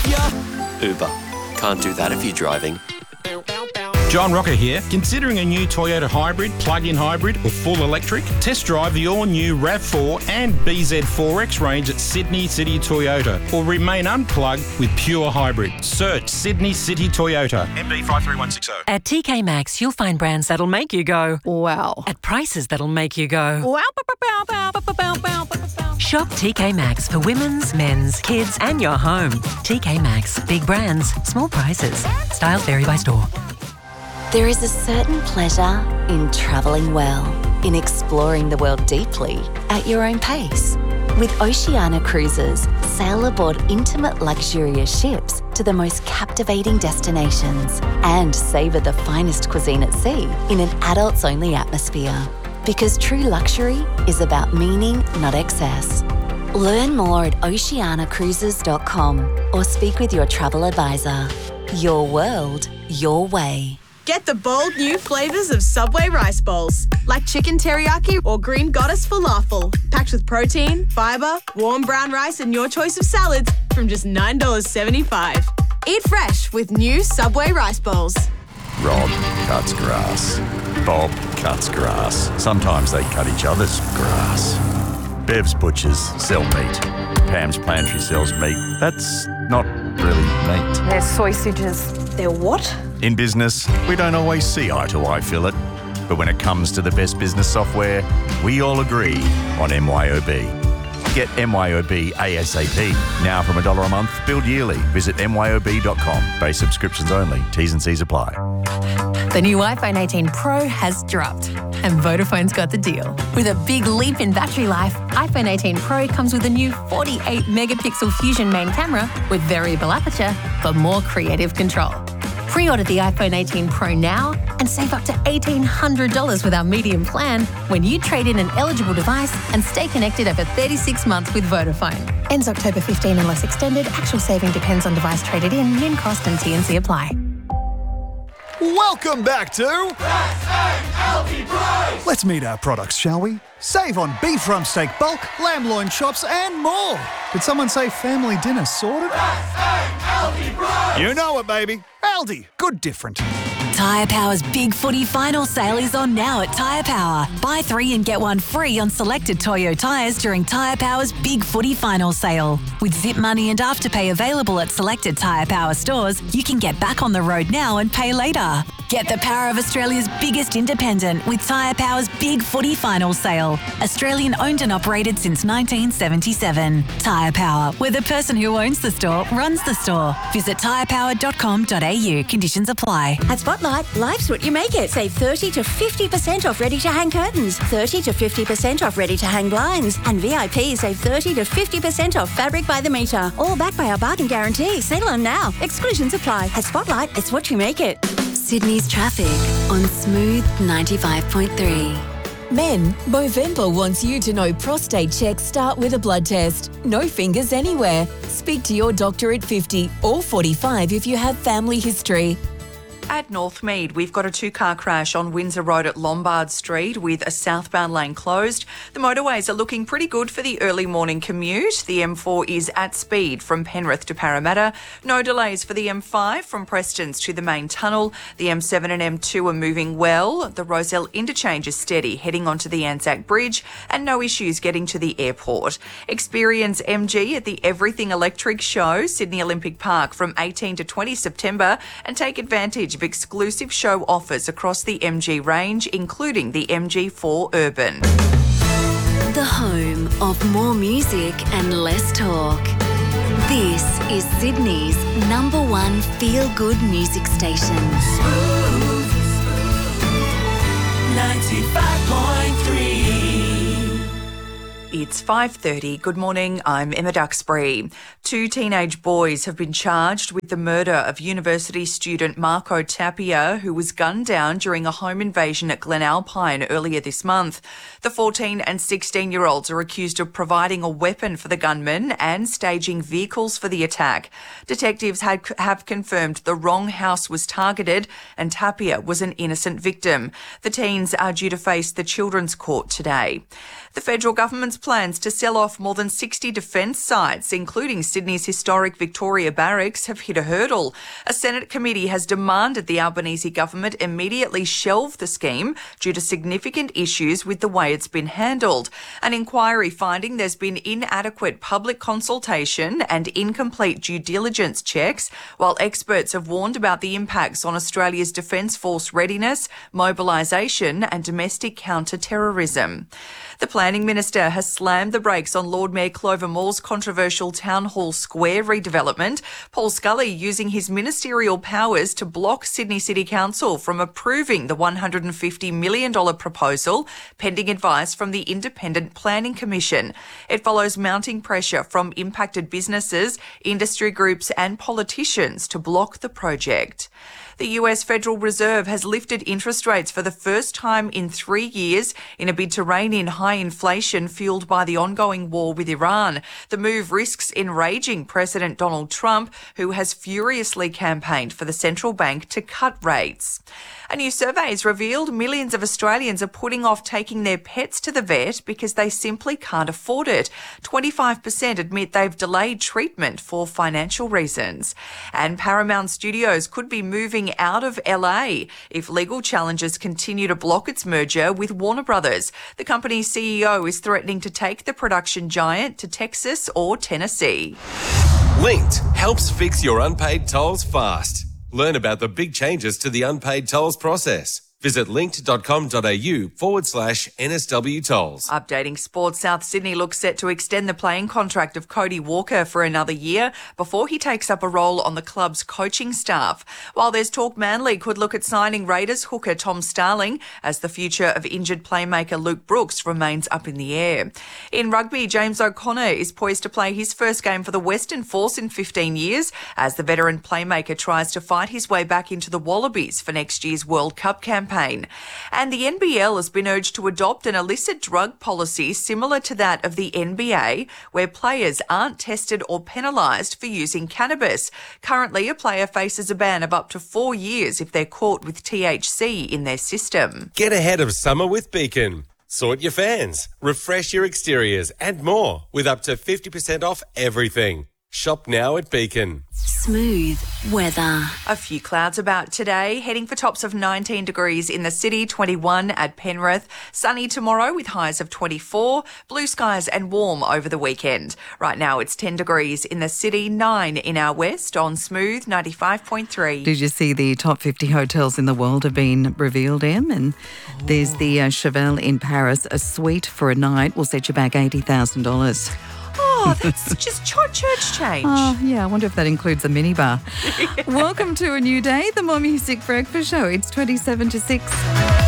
ya. Uber. Can't do that if you're driving. John Rocker here. Considering a new Toyota hybrid, plug-in hybrid or full electric? Test drive the all-new RAV4 and BZ4X range at Sydney City Toyota, or remain unplugged with pure hybrid. Search Sydney City Toyota. MB 53160. At TK Maxx, you'll find brands that'll make you go, wow. At prices that'll make you go, Wow. Shop TK Maxx for women's, men's, kids and your home. TK Maxx. Big brands, small prices. Styles vary by store. There is a certain pleasure in travelling well, in exploring the world deeply at your own pace. With Oceania Cruises, sail aboard intimate luxurious ships to the most captivating destinations and savour the finest cuisine at sea in an adults-only atmosphere. Because true luxury is about meaning, not excess. Learn more at oceanacruises.com or speak with your travel advisor. Your world, your way. Get the bold new flavours of Subway rice bowls, like chicken teriyaki or green goddess falafel, packed with protein, fibre, warm brown rice and your choice of salads from just $9.75. Eat fresh with new Subway rice bowls. Rob cuts grass. Bob cuts grass. Sometimes they cut each other's grass. Bev's butchers sell meat. Pam's pantry sells meat. That's not really meat. They're sausages. They're what? In business, we don't always see eye to eye, Philip. But when it comes to the best business software, we all agree on MYOB. Get MYOB ASAP. Now from $1 a month, billed yearly. Visit myob.com. Base subscriptions only. T's and C's apply. The new iPhone 18 Pro has dropped, and Vodafone's got the deal. With a big leap in battery life, iPhone 18 Pro comes with a new 48-megapixel Fusion main camera with variable aperture for more creative control. Pre-order the iPhone 18 Pro now and save up to $1,800 with our medium plan when you trade in an eligible device and stay connected over 36 months with Vodafone. Ends October 15 unless extended. Actual saving depends on device traded in, min cost and T&C apply. Welcome back to Aldi Price! Let's meet our products, shall we? Save on beef rump steak bulk, lamb loin chops and more. Did someone say family dinner sorted? Aldi Price! You know it, baby. Aldi, good different. Tyre Power's Big Footy Final Sale is on now at Tyre Power. Buy 3 and get 1 free on selected Toyo tyres during Tyre Power's Big Footy Final Sale. With Zip Money and Afterpay available at selected Tyre Power stores, you can get back on the road now and pay later. Get the power of Australia's biggest independent with Tyre Power's Big Footy Final Sale. Australian owned and operated since 1977. Tyre Power, where the person who owns the store runs the store. Visit tyrepower.com.au. Conditions apply. At Spotlight, life's what you make it. Save 30 to 50% off ready-to-hang curtains, 30 to 50% off ready-to-hang blinds, and VIP save 30 to 50% off fabric by the metre. All backed by our bargain guarantee. Sale on now. Exclusions apply. At Spotlight, it's what you make it. Sydney's traffic on Smooth 95.3. Men, Movember wants you to know prostate checks start with a blood test. No fingers anywhere. Speak to your doctor at 50 or 45 if you have family history. At Northmead, we've got a 2-car crash on Windsor Road at Lombard Street with a southbound lane closed. The motorways are looking pretty good for the early morning commute. The M4 is at speed from Penrith to Parramatta. No delays for the M5 from Prestons to the main tunnel. The M7 and M2 are moving well. The Rozelle interchange is steady heading onto the Anzac Bridge and no issues getting to the airport. Experience MG at the Everything Electric Show, Sydney Olympic Park from 18 to 20 September and take advantage of exclusive show offers across the MG range, including the MG4 Urban. The home of more music and less talk. This is Sydney's #1 feel-good music station. 95.3. It's 5:30. Good morning, I'm Emma Duxbury. 2 teenage boys have been charged with the murder of university student Marco Tapia, who was gunned down during a home invasion at Glen Alpine earlier this month. The 14 and 16-year-olds are accused of providing a weapon for the gunman and staging vehicles for the attack. Detectives have confirmed the wrong house was targeted and Tapia was an innocent victim. The teens are due to face the Children's Court today. The federal government's plans to sell off more than 60 defence sites, including Sydney's historic Victoria Barracks, have hit a hurdle. A Senate committee has demanded the Albanese government immediately shelve the scheme due to significant issues with the way it's been handled. An inquiry finding there's been inadequate public consultation and incomplete due diligence checks, while experts have warned about the impacts on Australia's Defence Force readiness, mobilisation and domestic counter-terrorism. The Planning Minister has slammed the brakes on Lord Mayor Clover Moore's controversial Town Hall Square redevelopment. Paul Scully using his ministerial powers to block Sydney City Council from approving the $150 million proposal, pending advice from the Independent Planning Commission. It follows mounting pressure from impacted businesses, industry groups and politicians to block the project. The US Federal Reserve has lifted interest rates for the first time in 3 years in a bid to rein in high inflation fueled by the ongoing war with Iran. The move risks enraging President Donald Trump, who has furiously campaigned for the central bank to cut rates. A new survey has revealed millions of Australians are putting off taking their pets to the vet because they simply can't afford it. 25% admit they've delayed treatment for financial reasons. And Paramount Studios could be moving out of LA if legal challenges continue to block its merger with Warner Brothers. The company's CEO is threatening to take the production giant to Texas or Tennessee. Linked helps fix your unpaid tolls fast. Learn about the big changes to the unpaid tolls process. Visit linked.com.au/NSW tolls. Updating sports, South Sydney looks set to extend the playing contract of Cody Walker for another year before he takes up a role on the club's coaching staff. While there's talk Manly could look at signing Raiders hooker Tom Starling, as the future of injured playmaker Luke Brooks remains up in the air. In rugby, James O'Connor is poised to play his first game for the Western Force in 15 years as the veteran playmaker tries to fight his way back into the Wallabies for next year's World Cup campaign. And the NBL has been urged to adopt an illicit drug policy similar to that of the NBA, where players aren't tested or penalised for using cannabis. Currently, a player faces a ban of up to 4 years if they're caught with THC in their system. Get ahead of summer with Beacon. Sort your fans, refresh your exteriors and more with up to 50% off everything. Shop now at Beacon. Smooth weather. A few clouds about today, heading for tops of 19 degrees in the city, 21 at Penrith. Sunny tomorrow with highs of 24. Blue skies and warm over the weekend. Right now it's 10 degrees in the city, 9 in our west on Smooth 95.3. Did you see the top 50 hotels in the world have been revealed, Em? And there's the Chevelle in Paris. A suite for a night will set you back $80,000. Oh, that's just church change. Oh, yeah, I wonder if that includes a minibar. Welcome to a new day, the More Music Breakfast Show. It's 27 to 6.